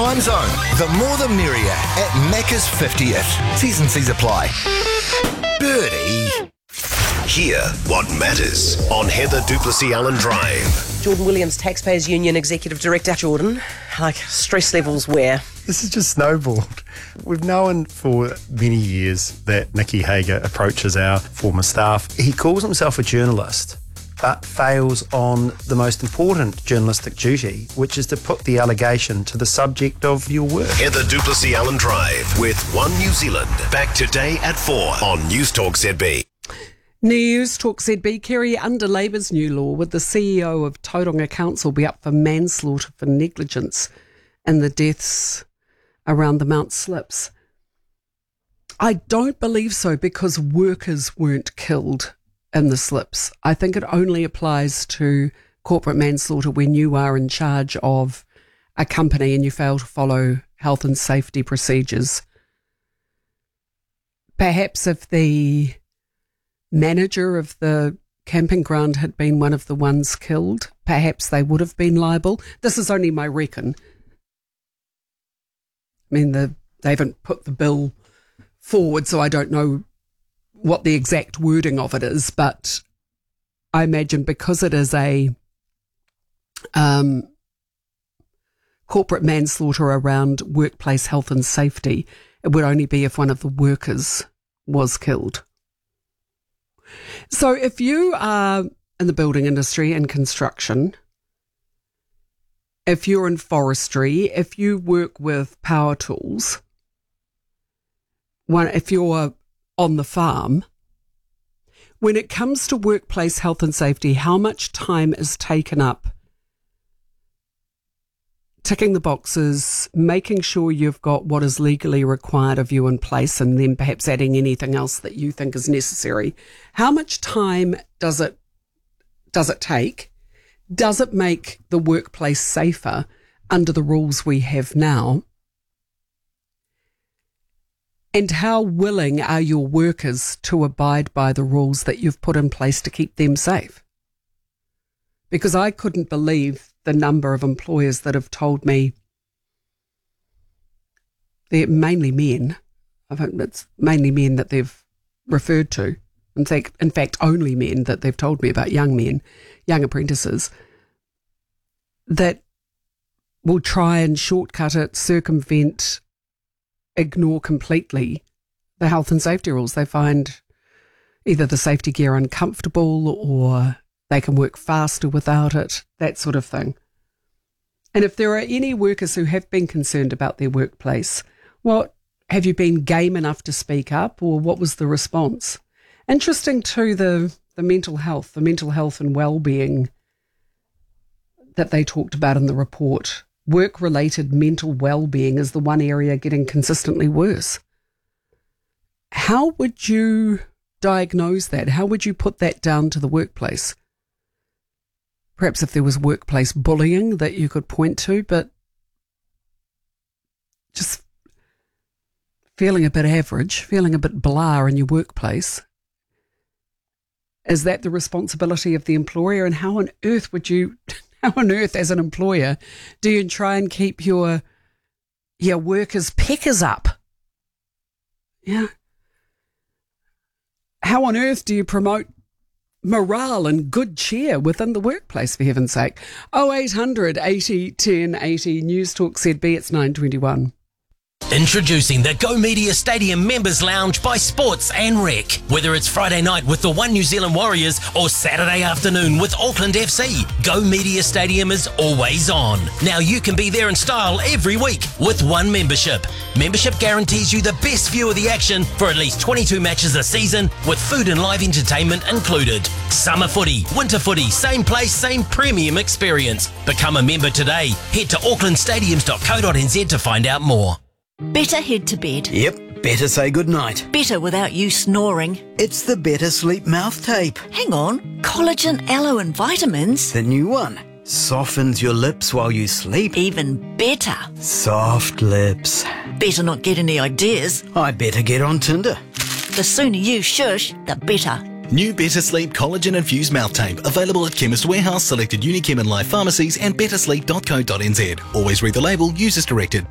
time zone. The more the merrier at Macca's 50th. T's and C's apply. Birdie. Hear what matters on Heather Duplessis Allen Drive. Jordan Williams, Taxpayers Union Executive Director. Jordan, like stress levels where? This has just snowballed. We've known for many years that Nicky Hager approaches our former staff. He calls himself a journalist, but fails on the most important journalistic duty, which is to put the allegation to the subject of your work. Heather Duplessis Allen Drive with One New Zealand. Back today at 4 on News Talk ZB. News Talk ZB. Kerry, under Labour's new law, would the CEO of Tauranga Council be up for manslaughter for negligence in the deaths around the Mount Slips? I don't believe so, because workers weren't killed in the slips. I think it only applies to corporate manslaughter when you are in charge of a company and you fail to follow health and safety procedures. Perhaps if the manager of the camping ground had been one of the ones killed, perhaps they would have been liable. This is only my reckon. I mean, they haven't put the bill forward, so I don't know what the exact wording of it is, but I imagine because it is a corporate manslaughter around workplace health and safety, it would only be if one of the workers was killed. So if you are in the building industry and construction, if you're in forestry, if you work with power tools, if you're on the farm, when it comes to workplace health and safety, how much time is taken up ticking the boxes, making sure you've got what is legally required of you in place, and then perhaps adding anything else that you think is necessary? How much time does it take? Does it make the workplace safer under the rules we have now? And how willing are your workers to abide by the rules that you've put in place to keep them safe? Because I couldn't believe the number of employers that have told me, they're mainly men, I think it's mainly men that they've referred to, in fact only men that they've told me about, young men, young apprentices, that will try and shortcut it, circumvent, ignore completely the health and safety rules. They find either the safety gear uncomfortable or they can work faster without it, that sort of thing. And if there are any workers who have been concerned about their workplace, have you been game enough to speak up, or what was the response? Interesting too, the mental health and well-being that they talked about in the report. Work-related mental well-being is the one area getting consistently worse. How would you diagnose that? How would you put that down to the workplace? Perhaps if there was workplace bullying that you could point to, but just feeling a bit average, feeling a bit blah in your workplace, is that the responsibility of the employer? And how on earth as an employer do you try and keep your workers' peckers up? Yeah. How on earth do you promote morale and good cheer within the workplace, for heaven's sake? 0800 80 10 80 News Talk ZB, it's 9:21. Introducing the Go Media Stadium Members Lounge by Sports and Rec. Whether it's Friday night with the One New Zealand Warriors or Saturday afternoon with Auckland FC, Go Media Stadium is always on. Now you can be there in style every week with one membership. Membership guarantees you the best view of the action for at least 22 matches a season, with food and live entertainment included. Summer footy, winter footy, same place, same premium experience. Become a member today. Head to aucklandstadiums.co.nz to find out more. Better head to bed. Yep, better say goodnight. Better without you snoring. It's the Better Sleep mouth tape. Hang on, collagen, aloe and vitamins. The new one. Softens your lips while you sleep. Even better. Soft lips. Better not get any ideas. I better get on Tinder. The sooner you shush, the better. New Better Sleep Collagen Infused Mouth Tape. Available at Chemist Warehouse, selected Unichem and Life pharmacies and bettersleep.co.nz. Always read the label, use as directed.